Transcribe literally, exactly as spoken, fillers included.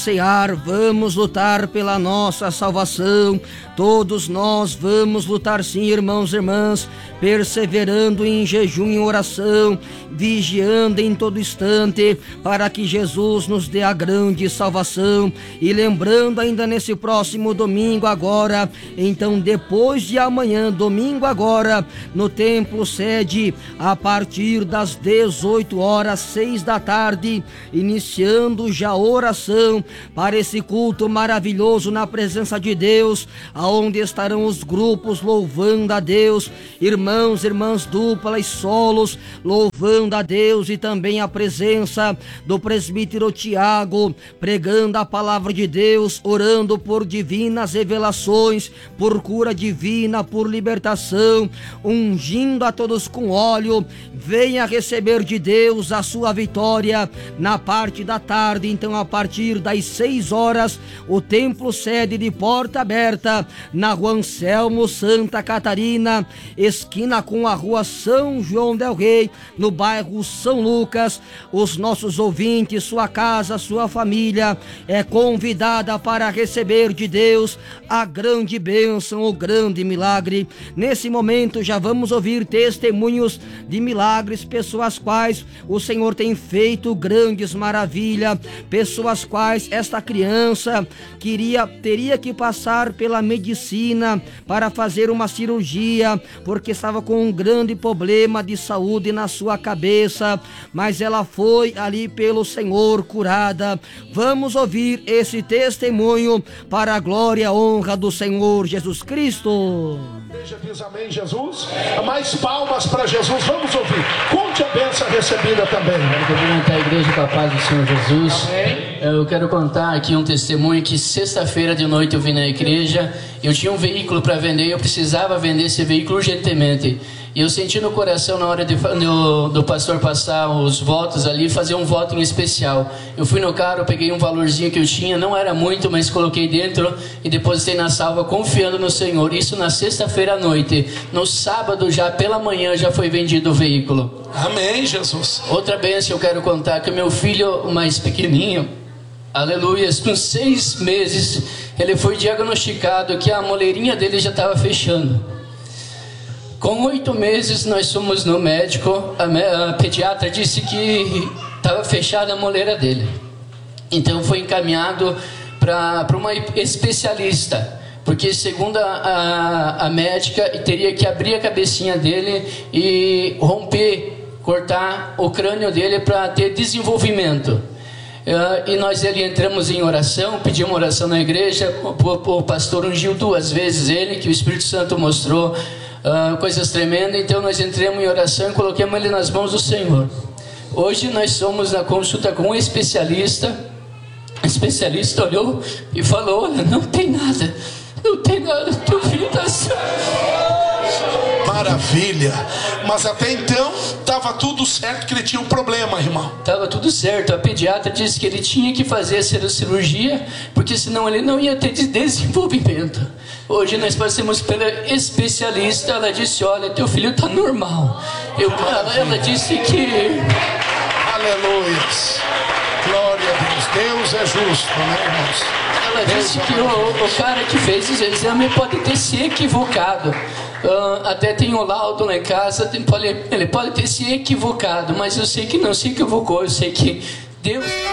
cear, vamos lutar pela nossa salvação. Todos nós vamos lutar sim, irmãos e irmãs, perseverando em jejum e oração, vigiando em todo instante, para que Jesus nos dê a grande salvação. E lembrando ainda nesse próximo domingo agora, então depois de amanhã, domingo agora, no templo sede, a partir das dezoito horas, seis da tarde, iniciando já a oração para esse culto maravilhoso na presença de Deus, aonde estarão os grupos louvando a Deus, irmãos, irmãs duplas, solos, louvando a Deus, e também a presença do presbítero Tiago, pregando a palavra de Deus, orando por divinas revelações, por cura divina, por libertação, ungindo a todos com óleo. Venha receber de Deus a sua vitória na parte da tarde. Então, a partir das seis horas, o templo sede de porta aberta, na rua Anselmo Santa Catarina, esquina com a rua São João del Rei, no bairro São Lucas. Os nossos ouvintes, sua casa, sua família é convidada para receber de Deus a grande bênção, o grande milagre. Nesse momento já vamos ouvir testemunhos de milagres, pessoas quais o Senhor tem feito grandes maravilhas, pessoas quais esta criança queria, teria que passar pela medicina para fazer uma cirurgia, porque estava com um grande problema de saúde na sua cabeça, mas ela foi ali pelo Senhor curada. Vamos ouvir esse testemunho para a glória e a honra do Senhor Jesus Cristo. A igreja diz amém, Jesus. Mais palmas para Jesus, vamos ouvir. Conte a bênção recebida também. Quero cumprimentar a igreja com a paz do Senhor Jesus. Amém. Eu quero contar aqui um testemunho que sexta-feira de noite eu vim na igreja. Eu tinha um veículo para vender, eu precisava vender esse veículo urgentemente. E eu senti no coração, na hora de, do, do pastor passar os votos ali, fazer um voto em especial. Eu fui no carro, eu peguei um valorzinho que eu tinha, não era muito, mas coloquei dentro e depositei na salva, confiando no Senhor. Isso na sexta-feira à noite. No sábado, já pela manhã, já foi vendido o veículo. Amém, Jesus. Outra bênção eu quero contar, que o meu filho mais pequenininho, aleluia, com seis meses, ele foi diagnosticado que a moleirinha dele já estava fechando. Com oito meses nós fomos no médico, a, a pediatra disse que estava fechada a moleira dele. Então foi encaminhado para uma especialista, porque segundo a, a, a médica teria que abrir a cabecinha dele e romper, cortar o crânio dele para ter desenvolvimento. Uh, e nós ali entramos em oração, pedimos oração na igreja, o, o, o pastor ungiu duas vezes ele, que o Espírito Santo mostrou Uh, coisas tremendas. Então nós entramos em oração e colocamos ele nas mãos do Senhor. Hoje nós somos na consulta com um especialista. O especialista olhou e falou: olha, não tem nada, não tem nada, teu filho está certo. Maravilha. Mas até então estava tudo certo, que ele tinha um problema, irmão. Estava tudo certo. A pediatra disse que ele tinha que fazer essa cirurgia, porque senão ele não ia ter desenvolvimento. Hoje nós passamos pela especialista. Ela disse: olha, teu filho está normal. Eu, ela, ela disse que... Aleluia. Glória a Deus. Deus é justo, né, irmãos? Ela disse que o, o cara que fez esse exame pode ter se equivocado. Uh, até tem o laudo lá em casa, tem, pode, ele pode ter se equivocado, mas eu sei que não se equivocou. Eu sei que Deus...